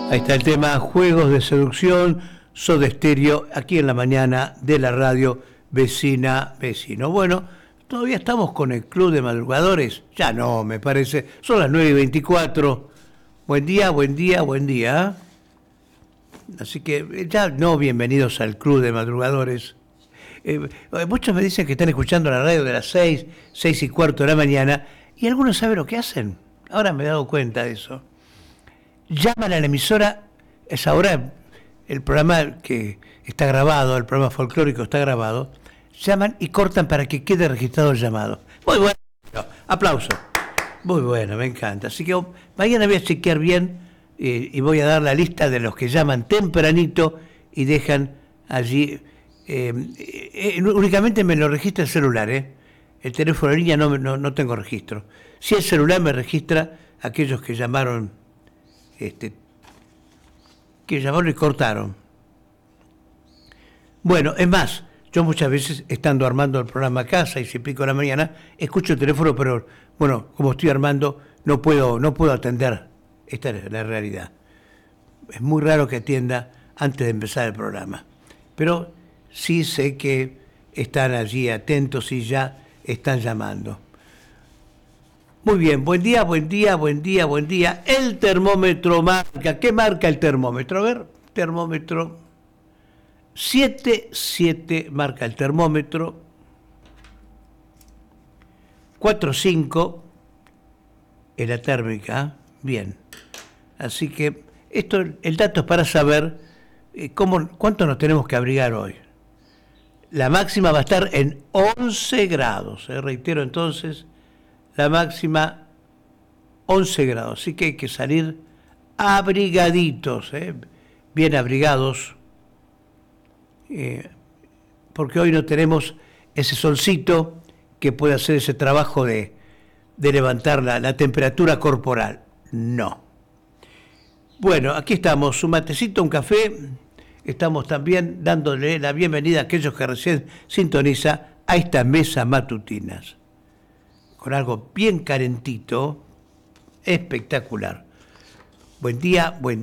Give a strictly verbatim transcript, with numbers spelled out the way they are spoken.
Ahí está el tema Juegos de Seducción, Soda Stereo, aquí en la mañana de la radio Vecina Vecino. Bueno, todavía estamos con el Club de Madrugadores. Ya no, me parece. Son las nueve y veinticuatro. Buen día, buen día, buen día. Así que ya no, bienvenidos al Club de Madrugadores. Eh, muchos me dicen que están escuchando la radio de las seis, seis y cuarto de la mañana, y algunos saben lo que hacen. Ahora me he dado cuenta de eso. Llaman a la emisora, es ahora el programa que está grabado, el programa folclórico está grabado, llaman y cortan para que quede registrado el llamado. Muy bueno, aplauso. Muy bueno, me encanta. Así que mañana voy a chequear bien eh, y voy a dar la lista de los que llaman tempranito y dejan allí, eh, eh, únicamente me lo registra el celular, ¿eh? El teléfono de línea no, no, no tengo registro. Si el celular me registra aquellos que llamaron, este, que llamaron y cortaron. Bueno, es más, yo muchas veces, estando armando el programa acá, seis y pico de la mañana, escucho el teléfono, pero bueno, como estoy armando, no puedo, no puedo atender. Esta es la realidad. Es muy raro que atienda antes de empezar el programa. Pero sí sé que están allí atentos y ya están llamando. Muy bien, buen día, buen día, buen día, buen día. El termómetro marca, ¿qué marca el termómetro? A ver, termómetro. siete, siete marca el termómetro. cuatro, cinco es la térmica. Bien. Así que esto, el dato es para saber eh, cómo, cuánto nos tenemos que abrigar hoy. La máxima va a estar en once grados. Eh, reitero entonces, la máxima once grados. Así que hay que salir abrigaditos, eh, bien abrigados. Eh, porque hoy no tenemos ese solcito que puede hacer ese trabajo de, de levantar la, la temperatura corporal. No. Bueno, aquí estamos, un matecito, un café. Estamos también dándole la bienvenida a aquellos que recién sintonizan a esta mesa matutinas. Con algo bien calentito, espectacular. Buen día, buen día.